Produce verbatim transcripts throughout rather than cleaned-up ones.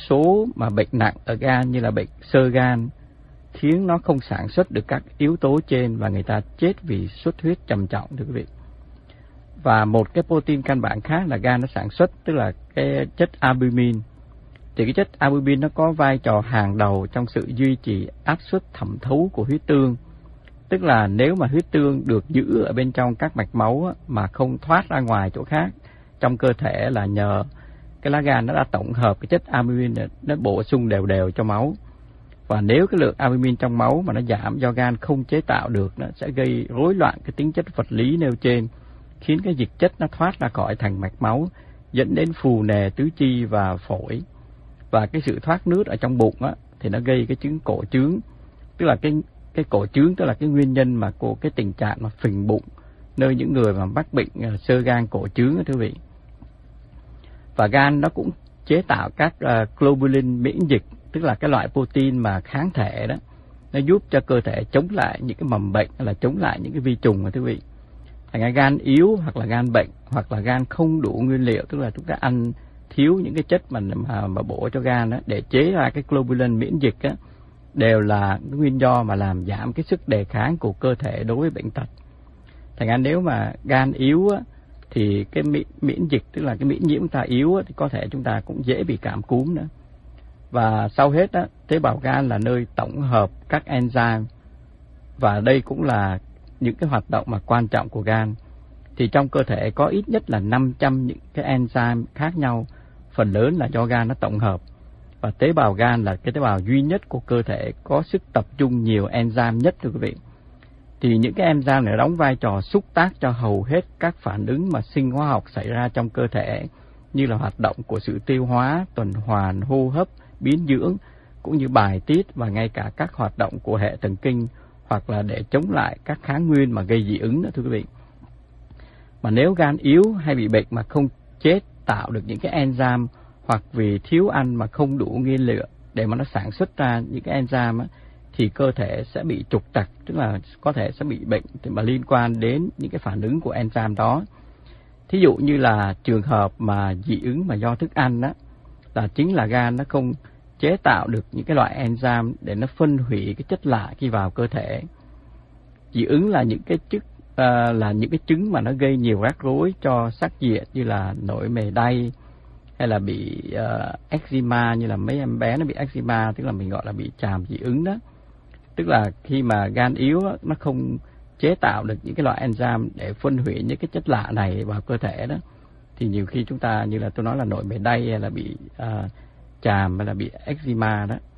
số mà bệnh nặng ở gan như là bệnh xơ gan khiến nó không sản xuất được các yếu tố trên và người ta chết vì xuất huyết trầm trọng, thưa quý vị. Và một cái protein căn bản khác là gan nó sản xuất, tức là cái chất albumin. Thì cái chất albumin nó có vai trò hàng đầu trong sự duy trì áp suất thẩm thấu của huyết tương. Tức là nếu mà huyết tương được giữ ở bên trong các mạch máu mà không thoát ra ngoài chỗ khác trong cơ thể là nhờ cái lá gan nó đã tổng hợp cái chất albumin nó bổ sung đều đều cho máu. Và nếu cái lượng albumin trong máu mà nó giảm do gan không chế tạo được, nó sẽ gây rối loạn cái tính chất vật lý nêu trên, khiến cái dịch chất nó thoát ra khỏi thành mạch máu, dẫn đến phù nề tứ chi và phổi. Và cái sự thoát nước ở trong bụng á, thì nó gây cái chứng cổ trướng, tức là cái cái cổ trướng tức là cái nguyên nhân mà của cái tình trạng mà phình bụng nơi những người mà mắc bệnh xơ gan cổ trướng, thưa quý vị. Và gan nó cũng chế tạo các uh, globulin miễn dịch, tức là cái loại protein mà kháng thể đó, nó giúp cho cơ thể chống lại những cái mầm bệnh, hay là chống lại những cái vi trùng, thưa quý vị. Thành ra gan yếu hoặc là gan bệnh hoặc là gan không đủ nguyên liệu, tức là chúng ta ăn thiếu những cái chất mà mà, mà bổ cho gan đó, để chế ra cái globulin miễn dịch á, đều là nguyên do mà làm giảm cái sức đề kháng của cơ thể đối với bệnh tật. Thành ra nếu mà gan yếu á, thì cái miễn, miễn dịch, tức là cái miễn nhiễm ta yếu á, thì có thể chúng ta cũng dễ bị cảm cúm nữa. Và sau hết á, tế bào gan là nơi tổng hợp các enzyme, và đây cũng là những cái hoạt động mà quan trọng của gan. Thì trong cơ thể có ít nhất là năm trăm những cái enzyme khác nhau, phần lớn là do gan nó tổng hợp. Và tế bào gan là cái tế bào duy nhất của cơ thể có sức tập trung nhiều enzyme nhất, thưa quý vị. Thì những cái enzyme này đóng vai trò xúc tác cho hầu hết các phản ứng mà sinh hóa học xảy ra trong cơ thể, như là hoạt động của sự tiêu hóa, tuần hoàn, hô hấp, biến dưỡng, cũng như bài tiết, và ngay cả các hoạt động của hệ thần kinh, hoặc là để chống lại các kháng nguyên mà gây dị ứng đó, thưa quý vị. Mà nếu gan yếu hay bị bệnh mà không chế tạo được những cái enzyme, hoặc vì thiếu ăn mà không đủ nguyên liệu để mà nó sản xuất ra những cái enzyme á, thì cơ thể sẽ bị trục trặc, tức là có thể sẽ bị bệnh mà liên quan đến những cái phản ứng của enzyme đó. Thí dụ như là trường hợp mà dị ứng mà do thức ăn đó, là chính là gan nó không chế tạo được những cái loại enzyme để nó phân hủy cái chất lạ khi vào cơ thể. Dị ứng là những cái chức uh, là những cái chứng mà nó gây nhiều rắc rối cho sắc diện, như là nổi mề đay, hay là bị uh, eczema, như là mấy em bé nó bị eczema, tức là mình gọi là bị tràm dị ứng đó. Tức là khi mà gan yếu nó không chế tạo được những cái loại enzyme để phân hủy những cái chất lạ này vào cơ thể đó, thì nhiều khi chúng ta, như là tôi nói là nổi mề đay, hay là bị uh, tràm, hay là bị eczema đó.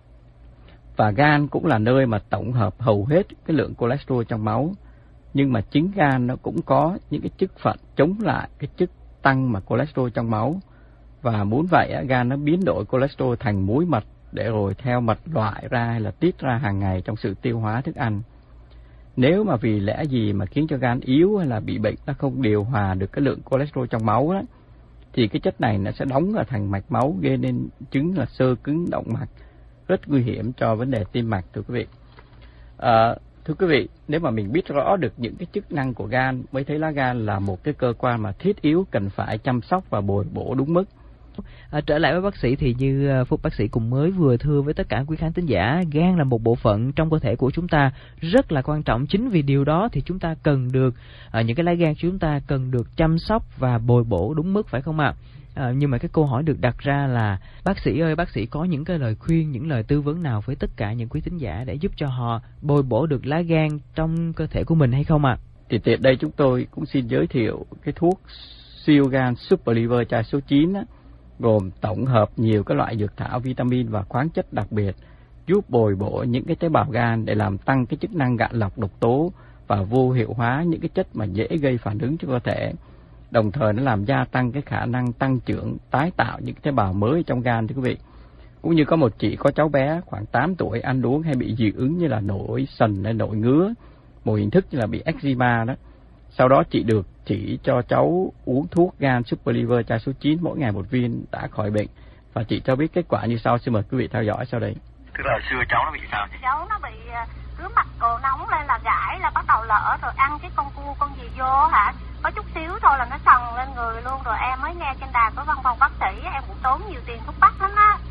Và gan cũng là nơi mà tổng hợp hầu hết cái lượng cholesterol trong máu. Nhưng mà chính gan nó cũng có những cái chức phận chống lại cái chức tăng mà cholesterol trong máu. Và muốn vậy, gan nó biến đổi cholesterol thành muối mật, để rồi theo mật loại ra hay là tiết ra hàng ngày trong sự tiêu hóa thức ăn. Nếu mà vì lẽ gì mà khiến cho gan yếu hay là bị bệnh, nó không điều hòa được cái lượng cholesterol trong máu đó, thì cái chất này nó sẽ đóng ở thành mạch máu, gây nên chứng là xơ cứng động mạch, rất nguy hiểm cho vấn đề tim mạch, thưa quý vị. À, thưa quý vị, nếu mà mình biết rõ được những cái chức năng của gan, mới thấy lá gan là một cái cơ quan mà thiết yếu, cần phải chăm sóc và bồi bổ đúng mức. À, trở lại với bác sĩ thì như Phúc bác sĩ cũng mới vừa thưa với tất cả quý khán thính giả, gan là một bộ phận trong cơ thể của chúng ta rất là quan trọng. Chính vì điều đó thì chúng ta cần được à, những cái lá gan chúng ta cần được chăm sóc và bồi bổ đúng mức, phải không ạ? À, nhưng mà cái câu hỏi được đặt ra là bác sĩ ơi, bác sĩ có những cái lời khuyên, những lời tư vấn nào với tất cả những quý thính giả để giúp cho họ bồi bổ được lá gan trong cơ thể của mình hay không ạ? Thì tiện đây chúng tôi cũng xin giới thiệu cái thuốc siêu gan Super Liver chai số chín á, gồm tổng hợp nhiều các loại dược thảo, vitamin và khoáng chất đặc biệt, giúp bồi bổ những cái tế bào gan để làm tăng cái chức năng gạn lọc độc tố và vô hiệu hóa những cái chất mà dễ gây phản ứng cho cơ thể. Đồng thời nó làm gia tăng cái khả năng tăng trưởng, tái tạo những cái tế bào mới trong gan, thưa quý vị. Cũng như có một chị có cháu bé khoảng tám tuổi ăn uống hay bị dị ứng như là nổi sần hay nổi ngứa, một hình thức như là bị eczema đó. Sau đó chị được chỉ cho cháu uống thuốc gan Super Liver chai số chín mỗi ngày một viên, đã khỏi bệnh. Và chị cho biết kết quả như sau, xin mời quý vị theo dõi sau đây. Tức là xưa cháu nó bị sao chị? Cháu nó bị cứ mặt cổ nóng lên là gãi, là bắt đầu lỡ, rồi ăn cái con cua con gì vô hả, có chút xíu thôi là nó sần lên người luôn. Rồi em mới nghe trên đài có văn phòng bác sĩ, em cũng tốn nhiều tiền thuốc bắc lắm á.